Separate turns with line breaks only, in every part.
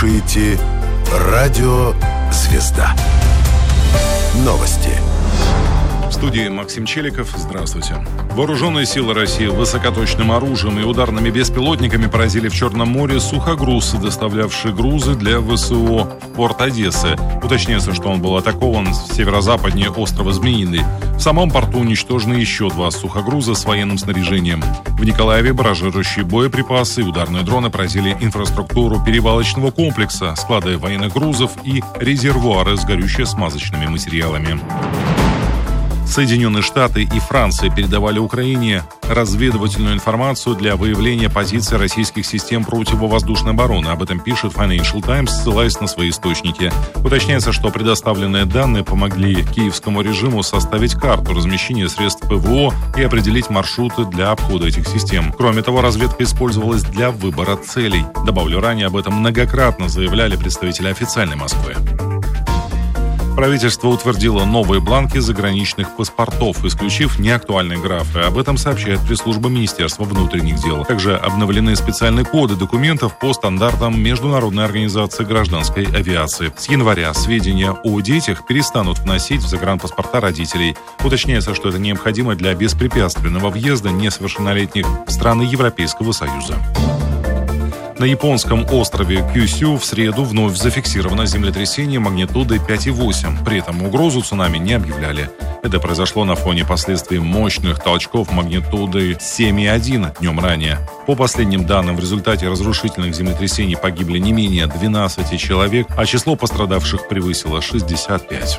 слушаете «Радио Звезда». Новости.
В студии Максим Челиков. Здравствуйте. Вооруженные силы России высокоточным оружием и ударными беспилотниками поразили в Черном море сухогруз, доставлявший грузы для ВСУ в порт Одессы. Уточняется, что он был атакован северо-западнее острова Змеиный. В самом порту уничтожены еще 2 сухогруза с военным снаряжением. В Николаеве баражирующие боеприпасы и ударные дроны поразили инфраструктуру перевалочного комплекса, склады военных грузов и резервуары с горюче-смазочными материалами. Соединенные Штаты и Франция передавали Украине разведывательную информацию для выявления позиций российских систем противовоздушной обороны. Об этом пишет Financial Times, ссылаясь на свои источники. Уточняется, что предоставленные данные помогли киевскому режиму составить карту размещения средств ПВО и определить маршруты для обхода этих систем. Кроме того, разведка использовалась для выбора целей. Добавлю, ранее об этом многократно заявляли представители официальной Москвы. Правительство утвердило новые бланки заграничных паспортов, исключив неактуальные графы. Об этом сообщает пресс-служба Министерства внутренних дел. Также обновлены специальные коды документов по стандартам Международной организации гражданской авиации. С января сведения о детях перестанут вносить в загранпаспорта родителей. Уточняется, что это необходимо для беспрепятственного въезда несовершеннолетних в страны Европейского Союза. На японском острове Кюсю в среду вновь зафиксировано землетрясение магнитудой 5,8. При этом угрозу цунами не объявляли. Это произошло на фоне последствий мощных толчков магнитудой 7,1 днем ранее. По последним данным, в результате разрушительных землетрясений погибли не менее 12 человек, а число пострадавших превысило 65.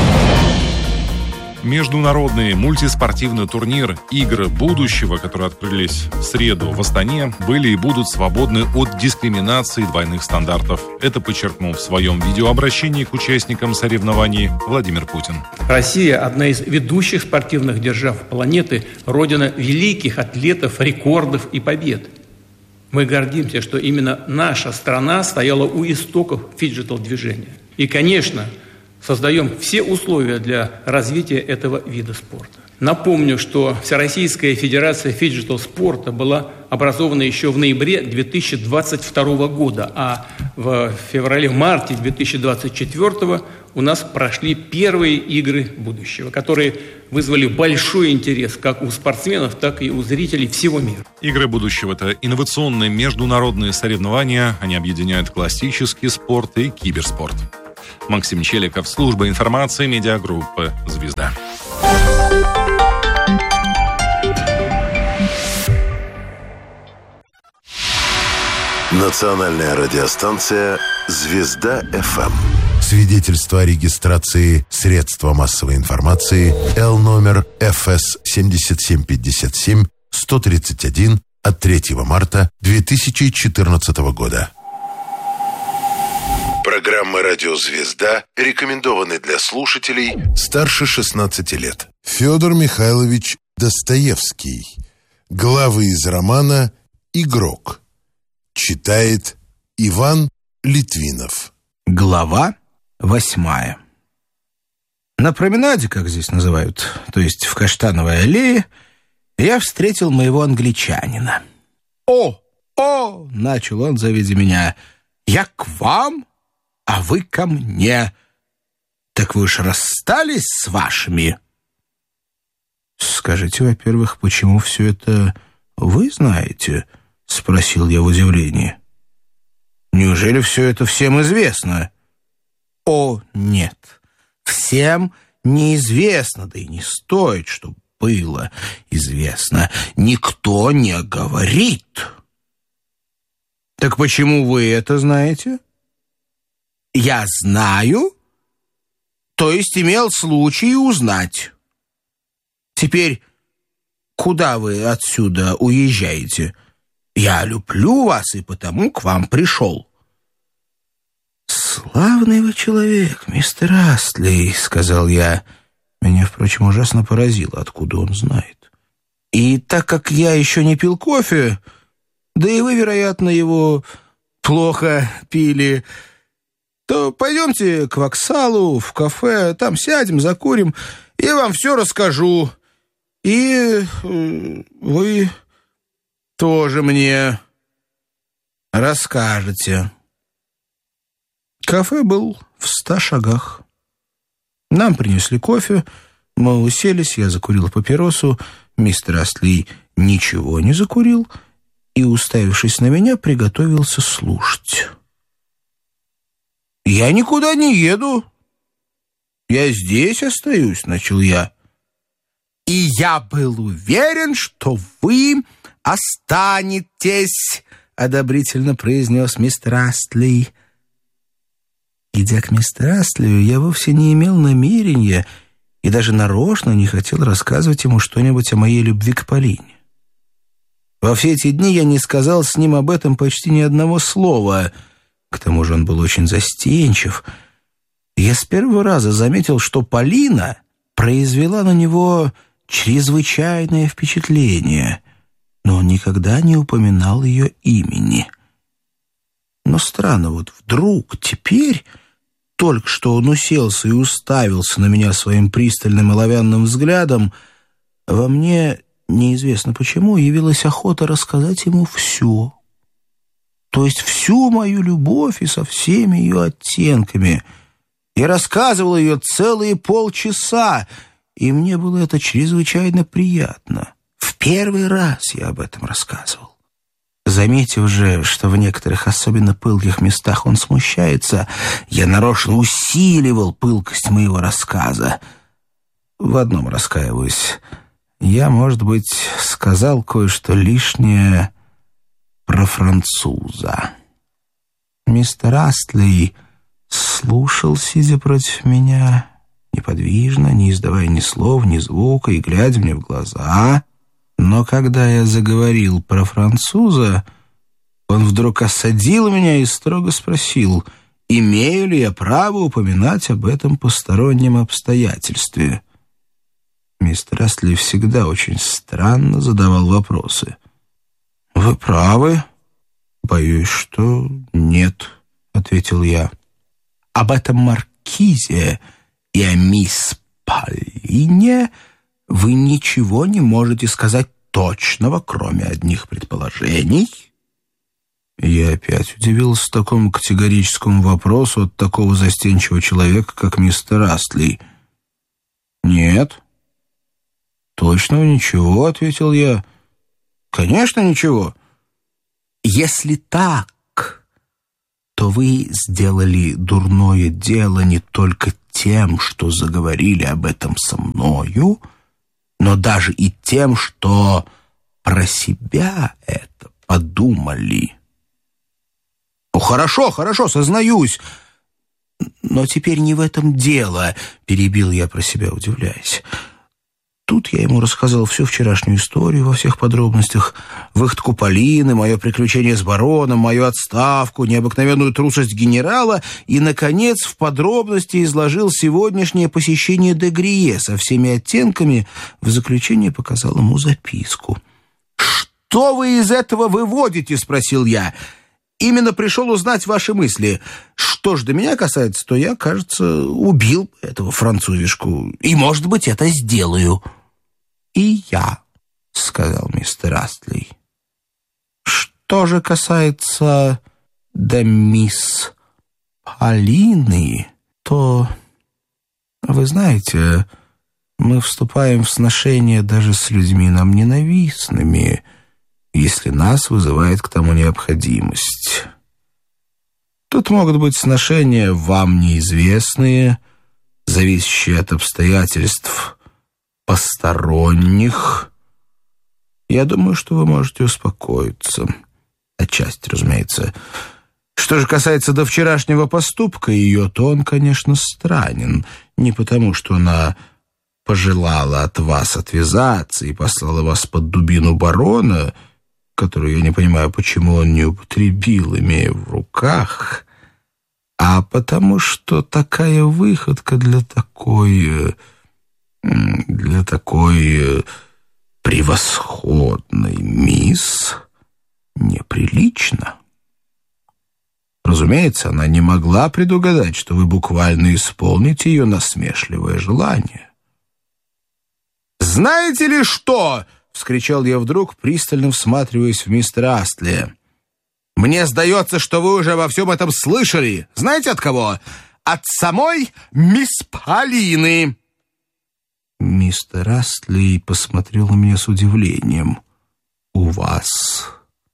Международный мультиспортивный турнир «Игры будущего», которые открылись в среду в Астане, были и будут свободны от дискриминации и двойных стандартов. Это подчеркнул в своем видеообращении к участникам соревнований Владимир Путин.
Россия – одна из ведущих спортивных держав планеты, родина великих атлетов, рекордов и побед. Мы гордимся, что именно наша страна стояла у истоков фиджитал-движения. И, конечно, создаем все условия для развития этого вида спорта. Напомню, что Всероссийская Федерация фиджитал-спорта была образована еще в ноябре 2022 года, а в феврале-марте 2024 у нас прошли первые игры будущего, которые вызвали большой интерес как у спортсменов, так и у зрителей всего мира.
Игры будущего – это инновационные международные соревнования. Они объединяют классический спорт и киберспорт. Максим Челиков, служба информации медиагруппы «Звезда».
Национальная радиостанция «Звезда ФМ». Свидетельство о регистрации средства массовой информации Л номер ФС 7757 131 от 3 марта 2014 года. Программы «Радио Звезда» рекомендованы для слушателей старше 16 лет. Федор Михайлович Достоевский. Главы из романа «Игрок». Читает Иван Литвинов.
Глава 8. На променаде, как здесь называют, то есть в Каштановой аллее, я встретил моего англичанина. «О, — начал он, завидя меня, — я к вам, а вы ко мне. Так вы уж расстались с вашими?» «Скажите, во-первых, почему все это вы знаете?» — спросил я в удивлении. «Неужели все это всем известно?» «О, нет, всем неизвестно, да и не стоит, чтобы было известно. Никто не говорит». «Так почему вы это знаете?» «Я знаю, то есть имел случай узнать. Теперь куда вы отсюда уезжаете? Я люблю вас и потому к вам пришел». «Славный вы человек, мистер Астли», — сказал я. Меня, впрочем, ужасно поразило, откуда он знает. «И так как я еще не пил кофе, да и вы, вероятно, его плохо пили, то пойдемте к вокзалу, в кафе, там сядем, закурим, и я вам все расскажу. И вы тоже мне расскажете». Кафе был в 100 шагах. Нам принесли кофе, мы уселись, я закурил папиросу, мистер Астли ничего не закурил и, уставившись на меня, приготовился слушать. «Я никуда не еду. Я здесь остаюсь», — начал я. «И я был уверен, что вы останетесь», — одобрительно произнес мистер Астли. Идя к мистеру Астлию, я вовсе не имел намерения и даже нарочно не хотел рассказывать ему что-нибудь о моей любви к Полине. Во все эти дни я не сказал с ним об этом почти ни одного слова. К тому же он был очень застенчив. Я с первого раза заметил, что Полина произвела на него чрезвычайное впечатление, но он никогда не упоминал ее имени. Но странно, вот вдруг теперь, только что он уселся и уставился на меня своим пристальным оловянным взглядом, во мне, неизвестно почему, явилась охота рассказать ему все. То есть всю мою любовь и со всеми ее оттенками. Я рассказывал ее целые полчаса, и мне было это чрезвычайно приятно. В первый раз я об этом рассказывал. Заметив же, что в некоторых особенно пылких местах он смущается, я нарочно усиливал пылкость моего рассказа. В одном раскаиваюсь. Я, может быть, сказал кое-что лишнее про француза. Мистер Астли слушал, сидя против меня, неподвижно, не издавая ни слов, ни звука, и глядя мне в глаза. Но когда я заговорил про француза, он вдруг осадил меня и строго спросил, имею ли я право упоминать об этом постороннем обстоятельстве. Мистер Астли всегда очень странно задавал вопросы. «Вы правы?» «Боюсь, что нет», — ответил я. «Об этом маркизе и о мисс Полине вы ничего не можете сказать точного, кроме одних предположений?» Я опять удивился такому категорическому вопросу от такого застенчивого человека, как мистер Астли. «Нет, точного ничего», — ответил я. «Конечно, ничего». «Если так, то вы сделали дурное дело не только тем, что заговорили об этом со мною, но даже и тем, что про себя это подумали». «О, хорошо, сознаюсь. Но теперь не в этом дело», — перебил я про себя, удивляясь. Тут я ему рассказал всю вчерашнюю историю во всех подробностях. Выходку Полины, мое приключение с бароном, мою отставку, необыкновенную трусость генерала и, наконец, в подробности изложил сегодняшнее посещение де Грие со всеми оттенками. В заключение показал ему записку. «Что вы из этого выводите?» — спросил я. «Именно пришел узнать ваши мысли. Что ж до меня касается, то я, кажется, убил этого французишку. И, может быть, это сделаю». «И я», — сказал мистер Астли. «Что же касается до мисс Полины, то, вы знаете, мы вступаем в сношение даже с людьми нам ненавистными, если нас вызывает к тому необходимость. Тут могут быть сношения вам неизвестные, зависящие от обстоятельств посторонних. Я думаю, что вы можете успокоиться. Отчасти, разумеется. Что же касается до вчерашнего поступка ее, то он, конечно, странен. Не потому, что она пожелала от вас отвязаться и послала вас под дубину барона, которую я не понимаю, почему он не употребил, имея в руках, а потому что такая выходка для такой превосходной мисс неприлична. Разумеется, она не могла предугадать, что вы буквально исполните ее насмешливое желание. «Знаете ли что?» — вскричал я вдруг, пристально всматриваясь в мистера Астли. Мне сдается, что вы уже обо всем этом слышали. Знаете от кого? От самой мисс Полины». Мистер Астли посмотрел на меня с удивлением. «У вас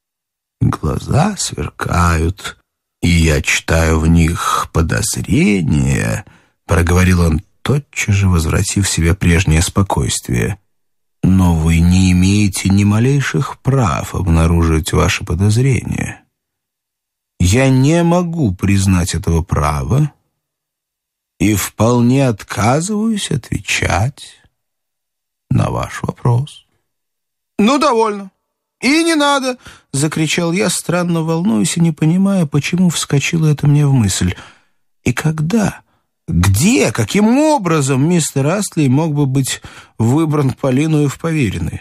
глаза сверкают, и я читаю в них подозрения», — проговорил он, тотчас же возвратив себе прежнее спокойствие. «Но вы не имеете ни малейших прав обнаружить ваши подозрения. Я не могу признать этого права и вполне отказываюсь отвечать на ваш вопрос». «Ну, довольно. И не надо!» — закричал я, странно волнуясь и не понимая, почему вскочило это мне в мысль. И когда, где, каким образом мистер Астли мог бы быть выбран Полину в поверенные?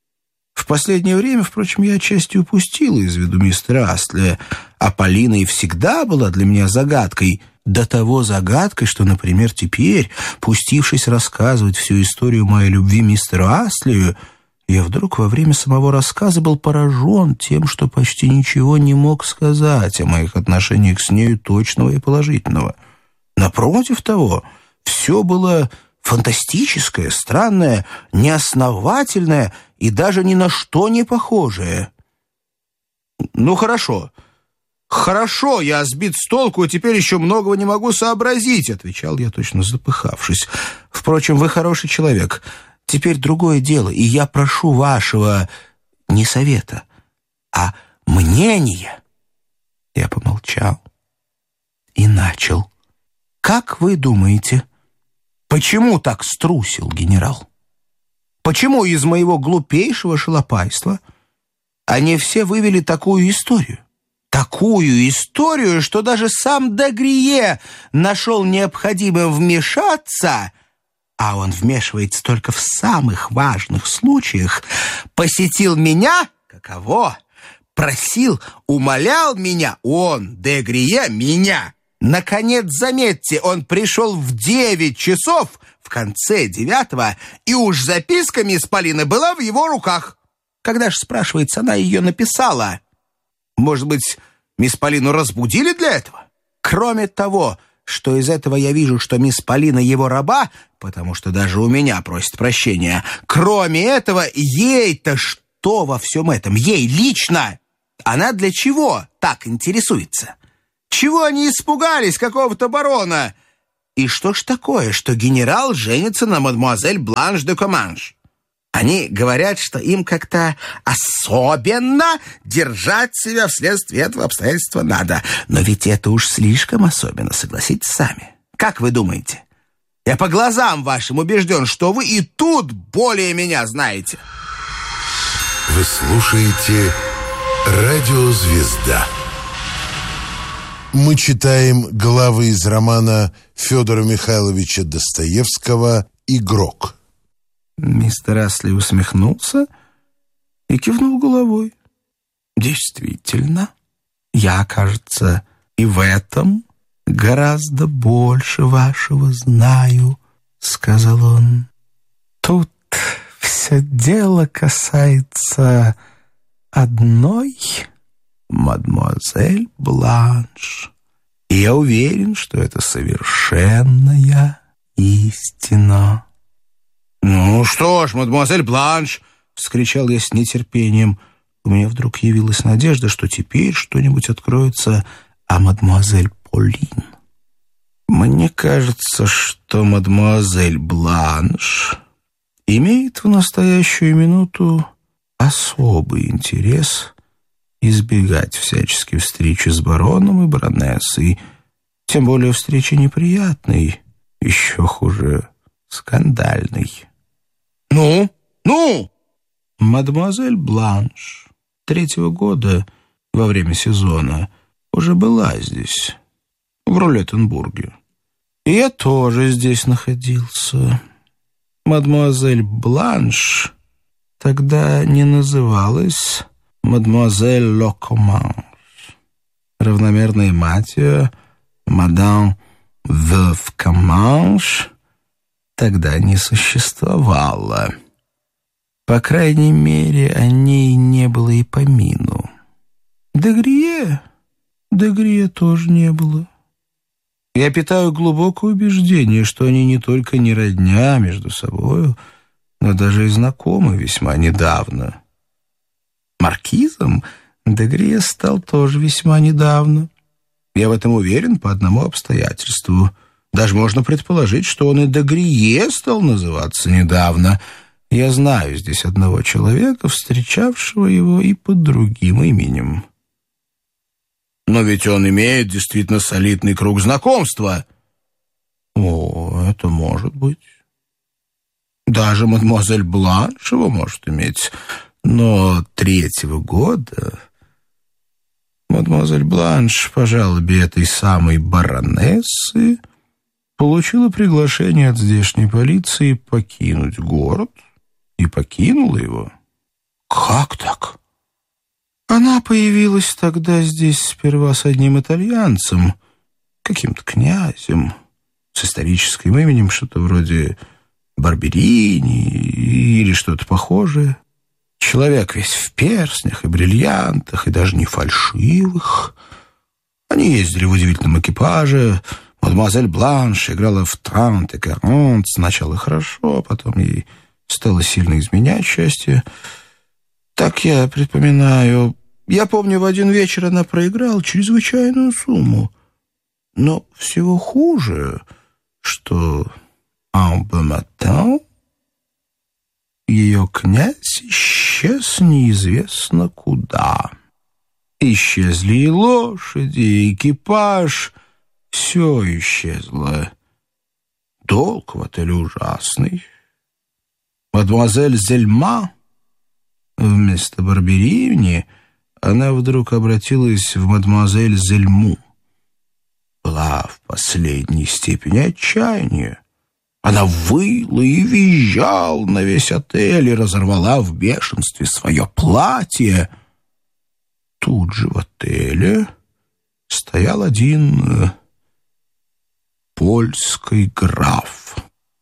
В последнее время, впрочем, я отчасти упустила из виду мистера Астли, а Полина и всегда была для меня загадкой, до того загадкой, что, например, теперь, пустившись рассказывать всю историю моей любви мистеру Астлию, я вдруг во время самого рассказа был поражен тем, что почти ничего не мог сказать о моих отношениях с нею точного и положительного. Напротив того, все было фантастическое, странное, неосновательное и даже ни на что не похожее. «Ну, хорошо. Хорошо, я сбит с толку и теперь еще многого не могу сообразить», — отвечал я, точно запыхавшись. «Впрочем, вы хороший человек. Теперь другое дело, и я прошу вашего не совета, а мнения». Я помолчал и начал. «Как вы думаете, почему так струсил генерал? Почему из моего глупейшего шалопайства они все вывели такую историю? Такую историю, что даже сам де Грие нашел необходимым вмешаться, а он вмешивается только в самых важных случаях, посетил меня, каково, просил, умолял меня, он, де Грие, меня. Наконец, заметьте, он пришел в 9 часов, в конце 9-го, и уж записка мисс Полины была в его руках. Когда же, спрашивается, она ее написала? Может быть, мисс Полину разбудили для этого? Кроме того, что из этого я вижу, что мисс Полина его раба, потому что даже у меня просит прощения. Кроме этого, ей-то что во всем этом? Ей лично? Она для чего так интересуется? Чего они испугались какого-то барона? И что ж такое, что генерал женится на мадемуазель Бланш де Команж? Они говорят, что им как-то особенно держать себя вследствие этого обстоятельства надо. Но ведь это уж слишком особенно, согласитесь сами. Как вы думаете? Я по глазам вашим убежден, что вы и тут более меня знаете.
Вы слушаете «Радио Звезда». Мы читаем главы из романа Федора Михайловича Достоевского «Игрок».
Мистер Астли усмехнулся и кивнул головой. «Действительно, я, кажется, и в этом гораздо больше вашего знаю», — сказал он. «Тут все дело касается одной мадемуазель Бланш, и я уверен, что это совершенная истина». «Ну что ж, мадемуазель Бланш!» — вскричал я с нетерпением. У меня вдруг явилась надежда, что теперь что-нибудь откроется о мадемуазель Полин. Мне кажется, что мадемуазель Бланш имеет в настоящую минуту особый интерес избегать всячески встречи с бароном и баронессой, тем более встречи неприятной, еще хуже скандальной. «Ну?» Мадемуазель Бланш 3-го года во время сезона уже была здесь, в Рулеттенбурге. И я тоже здесь находился. Мадемуазель Бланш тогда не называлась мадемуазель Ле Команж. Равномерная мать ее, мадам в Команж, тогда не существовало. По крайней мере, о ней не было и помину. Дегрие тоже не было. Я питаю глубокое убеждение, что они не только не родня между собою, но даже и знакомы весьма недавно. Маркизом Дегрие стал тоже весьма недавно. Я в этом уверен по одному обстоятельству. Даже можно предположить, что он и Дегрие стал называться недавно. Я знаю здесь одного человека, встречавшего его и под другим именем. Но ведь он имеет действительно солидный круг знакомства. О, это может быть. Даже мадемуазель Бланш его может иметь. Но 3-го года мадемуазель Бланш по жалобе этой самой баронессы получила приглашение от здешней полиции покинуть город и покинула его. Как так? Она появилась тогда здесь сперва с одним итальянцем, каким-то князем, с историческим именем, что-то вроде Барберини или что-то похожее. Человек весь в перстнях и бриллиантах, и даже не фальшивых. Они ездили в удивительном экипаже. Мадемуазель Бланш играла в трант и карант. Сначала хорошо, потом ей стало сильно изменять счастье. Так я припоминаю. Я помню, в один вечер она проиграла чрезвычайную сумму. Но всего хуже, что en bon matin ее князь исчез неизвестно куда. Исчезли и лошади, и экипаж. Все исчезло. Долг в отеле ужасный. Мадемуазель Зельма вместо Барберини она вдруг обратилась в мадемуазель Зельму. Была в последней степени отчаяния. Она выла и визжала на весь отель и разорвала в бешенстве свое платье. Тут же в отеле стоял один польский граф.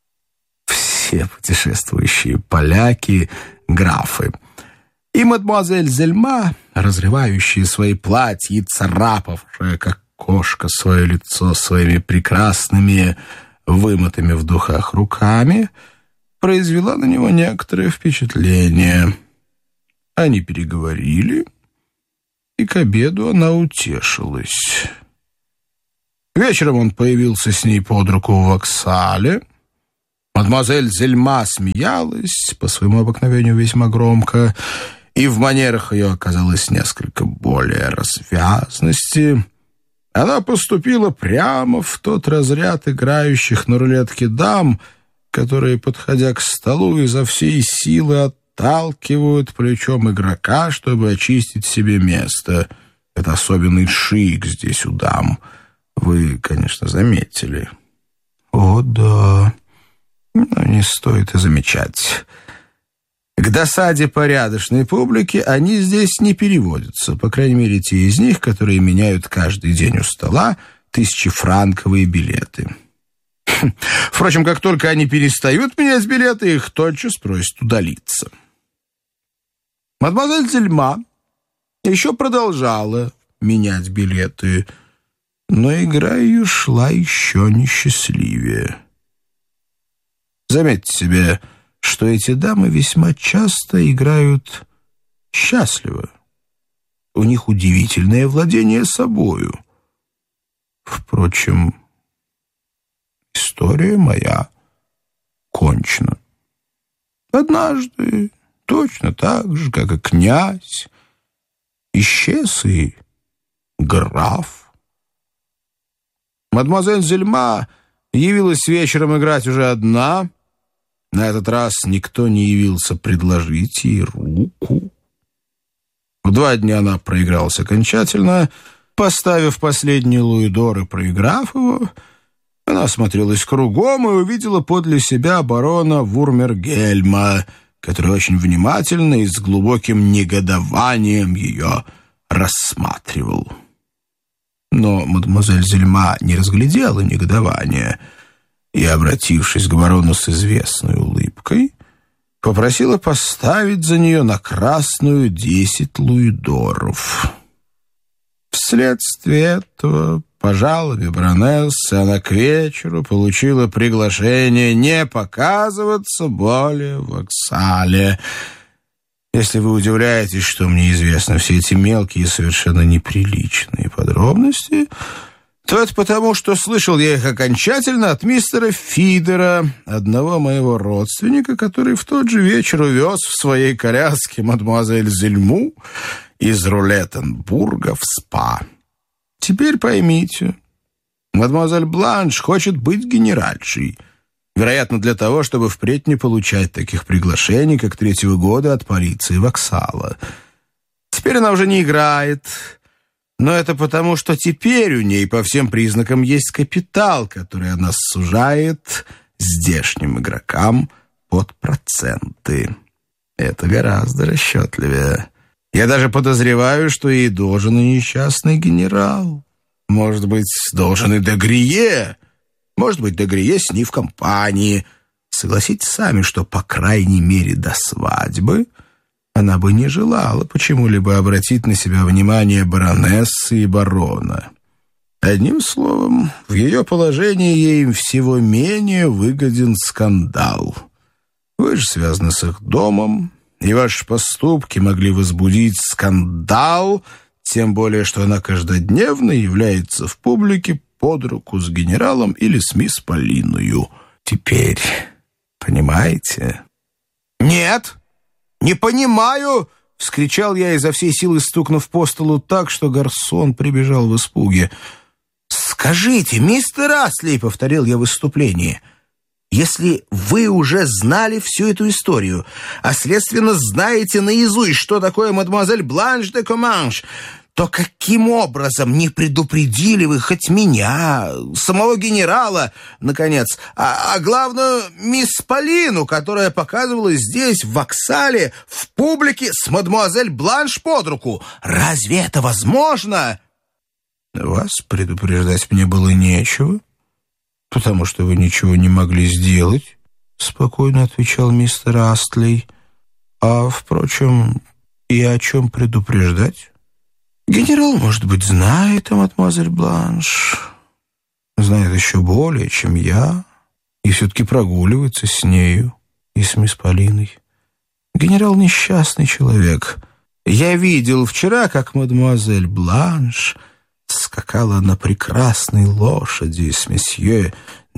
Все путешествующие поляки — графы. И мадемуазель Зельма, разрывающая свои платья и царапавшая, как кошка, свое лицо своими прекрасными, вымытыми в духах руками, произвела на него некоторое впечатление. Они переговорили, и к обеду она утешилась. Вечером он появился с ней под руку в Воксале. Мадемуазель Зельма смеялась, по своему обыкновению весьма громко, и в манерах ее оказалось несколько более развязности. Она поступила прямо в тот разряд играющих на рулетке дам, которые, подходя к столу, изо всей силы отталкивают плечом игрока, чтобы очистить себе место. Это особенный шик здесь у дам. Вы, конечно, заметили. О, да. Но не стоит и замечать. К досаде порядочной публики они здесь не переводятся, по крайней мере, те из них, которые меняют каждый день у стола 1000-франковые билеты. Впрочем, как только они перестают менять билеты, их тотчас просят удалиться. Мадемуазель Зельма еще продолжала менять билеты, но игра ее шла еще несчастливее. Заметьте себе, что эти дамы весьма часто играют счастливо. У них удивительное владение собою. Впрочем, история моя кончена. Однажды, точно так же, как и князь, исчез и граф. Мадемуазель Зельма явилась вечером играть уже одна. На этот раз никто не явился предложить ей руку. В 2 дня она проигралась окончательно. Поставив последний луидор и проиграв его, она осмотрелась кругом и увидела подле себя барона Вурмергельма, который очень внимательно и с глубоким негодованием ее рассматривал. Но мадемуазель Зельма не разглядела негодования и, обратившись к барону с известной улыбкой, попросила поставить за нее на красную 10 луидоров. Вследствие этого, по жалобе баронессы, она к вечеру получила приглашение не показываться более в Воксале. Если вы удивляетесь, что мне известны все эти мелкие и совершенно неприличные подробности, то это потому, что слышал я их окончательно от мистера Фидера, одного моего родственника, который в тот же вечер увез в своей коляске мадемуазель Зельму из Рулеттенбурга в СПА. Теперь поймите, мадемуазель Бланш хочет быть генеральшей, вероятно, для того, чтобы впредь не получать таких приглашений, как 3-го года от полиции Воксала. Теперь она уже не играет, но это потому, что теперь у ней по всем признакам есть капитал, который она сужает здешним игрокам под проценты. Это гораздо расчетливее. Я даже подозреваю, что ей должен и несчастный генерал. Может быть, должен и Дегрие. Может быть, Дегрие с ней в компании. Согласитесь сами, что, по крайней мере, до свадьбы она бы не желала почему-либо обратить на себя внимание баронессы и барона. Одним словом, в ее положении ей всего менее выгоден скандал. Вы же связаны с их домом, и ваши поступки могли возбудить скандал, тем более, что она каждодневно является в публике под руку с генералом или с мисс Полиною. Теперь понимаете? «Нет, не понимаю!» — вскричал я изо всей силы, стукнув по столу так, что гарсон прибежал в испуге. «Скажите, мистер Астли!» — повторил я в выступлении. «Если вы уже знали всю эту историю, а, следственно, знаете наизусть, что такое мадемуазель Бланш де Команш, то каким образом не предупредили вы хоть меня, самого генерала, наконец, а главное, мисс Полину, которая показывалась здесь, в Воксале, в публике с мадемуазель Бланш под руку? Разве это возможно?» «Вас предупреждать мне было нечего, потому что вы ничего не могли сделать», — спокойно отвечал мистер Астли. «А, впрочем, и о чем предупреждать? Генерал, может быть, знает о мадемуазель Бланш, знает еще более, чем я, и все-таки прогуливается с нею и с мисс Полиной. Генерал несчастный человек. Я видел вчера, как мадемуазель Бланш скакала на прекрасной лошади с месье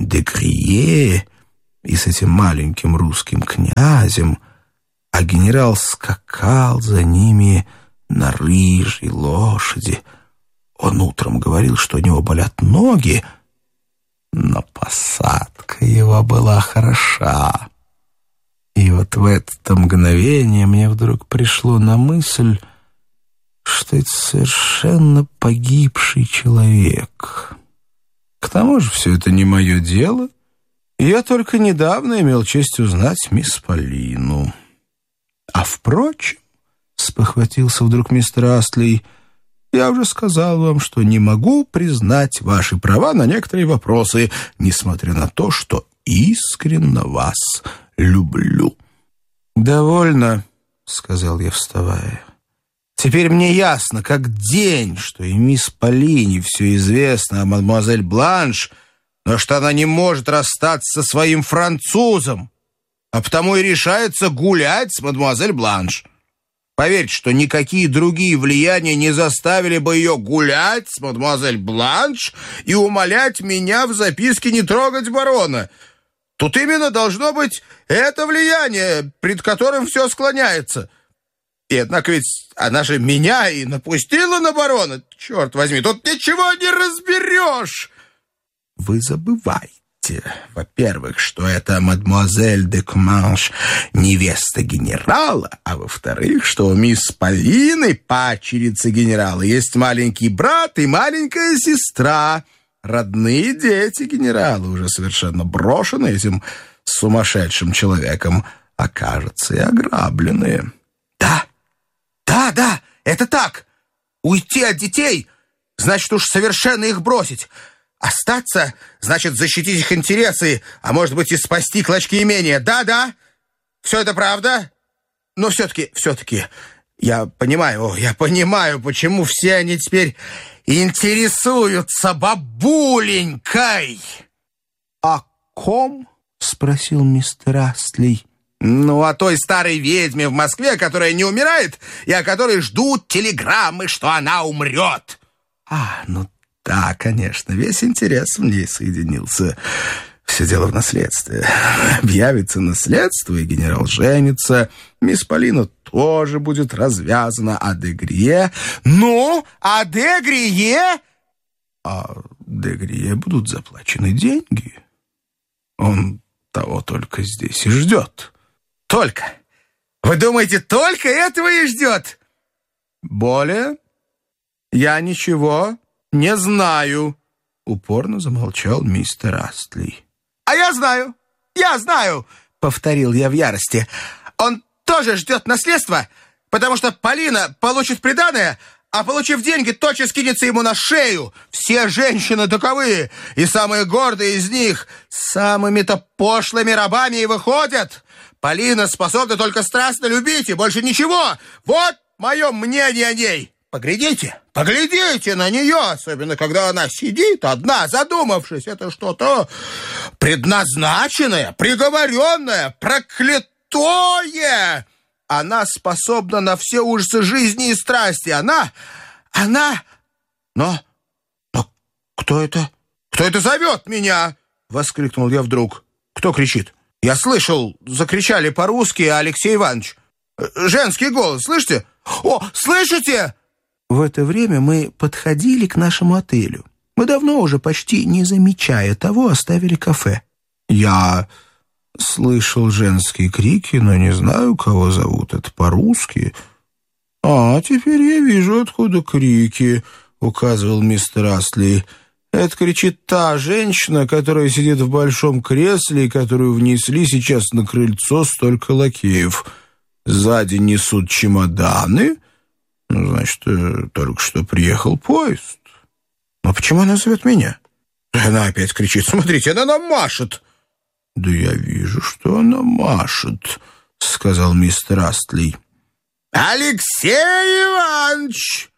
Дегрие и с этим маленьким русским князем, а генерал скакал за ними на рыжей лошади. Он утром говорил, что у него болят ноги, но посадка его была хороша. И вот в это мгновение мне вдруг пришло на мысль, что это совершенно погибший человек. К тому же все это не мое дело. Я только недавно имел честь узнать мисс Полину. А впрочем, спохватился вдруг мистер Астли, я уже сказал вам, что не могу признать ваши права на некоторые вопросы, несмотря на то, что искренне вас люблю. «Довольно», — сказал я, вставая. «Теперь мне ясно, как день, что и мисс Полине все известно о мадемуазель Бланш, но что она не может расстаться со своим французом, а потому и решается гулять с мадемуазель Бланш. Поверьте, что никакие другие влияния не заставили бы ее гулять с мадемуазель Бланш и умолять меня в записке не трогать барона. Тут именно должно быть это влияние, пред которым все склоняется. И однако ведь она же меня и напустила на барона. Черт возьми, тут ничего не разберешь!» «Вы забываете, во-первых, что это мадемуазель де Команш невеста генерала, а во-вторых, что у мисс Полины, падчерицы генерала, есть маленький брат и маленькая сестра, родные дети генерала, уже совершенно брошены этим сумасшедшим человеком, а, кажется, и ограбленные». Да, это так. Уйти от детей — значит уж совершенно их бросить. Остаться — значит защитить их интересы, а может быть и спасти клочки имения. Да, все это правда. Но все-таки, Я понимаю, почему все они теперь интересуются бабуленькой. «О ком?» — спросил мистер Астли. «Ну, о той старой ведьме в Москве, которая не умирает, и о которой ждут телеграммы, что она умрет». Ну да, конечно, весь интерес в ней соединился. Все дело в наследстве. Объявится наследство, и генерал женится. Мисс Полина тоже будет развязана. А Дегрие? А Дегрие будут заплачены деньги. Он того только здесь и ждет. Только? Вы думаете, только этого и ждет? Более я ничего не знаю. Упорно замолчал мистер Астли. Я знаю, повторил я в ярости. Он тоже ждет наследства, потому что Полина получит приданое, а получив деньги, тотчас кинется ему на шею. Все женщины таковы, и самые гордые из них самыми-то пошлыми рабами и выходят. Полина способна только страстно любить, и больше ничего. Вот мое мнение о ней. Поглядите на нее, особенно когда она сидит одна, задумавшись. Это что-то предназначенное, приговоренное, проклятое. Она способна на все ужасы жизни и страсти. Она... Но кто это? Кто это зовет меня? Воскликнул я вдруг. Кто кричит? Я слышал, закричали по-русски Алексей Иванович. Женский голос, слышите? Слышите? В это время мы подходили к нашему отелю. Мы давно уже, почти не замечая того, оставили кафе. Я слышал женские крики, но не знаю, кого зовут. Это по-русски. Теперь я вижу, откуда крики, указывал мистер Астли. Это кричит та женщина, которая сидит в большом кресле и которую внесли сейчас на крыльцо столько лакеев. Сзади несут чемоданы. Значит, только что приехал поезд. Но почему она зовет меня? Она опять кричит. Смотрите, она нам машет. Да я вижу, что она машет, сказал мистер Астли. Алексей Иванович!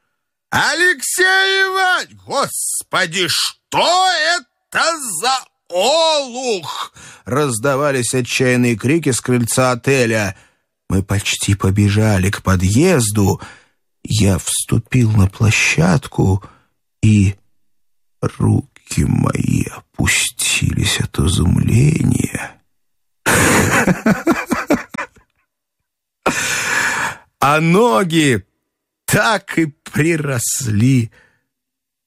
Господи, что это за олух? Раздавались отчаянные крики с крыльца отеля. Мы почти побежали к подъезду. Я вступил на площадку, и руки мои опустились от изумления. А ноги так и приросли